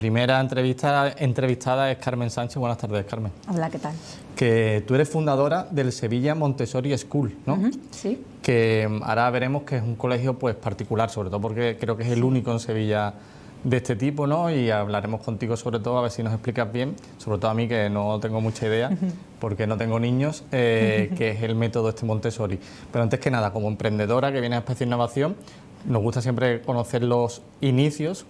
Primera entrevistada es Carmen Sánchez. Buenas tardes, Carmen. Hola, ¿qué tal? Que tú eres fundadora del Sevilla Montessori School, ¿no? Sí. Que ahora veremos que es un colegio pues particular, sobre todo porque creo que es el único en Sevilla de este tipo, ¿no? Y hablaremos contigo sobre todo, a ver si nos explicas bien, sobre todo a mí que no tengo mucha idea, porque no tengo niños, que es el método este Montessori. Pero antes que nada, como emprendedora que viene a Espacio Innovación, nos gusta siempre conocer los inicios.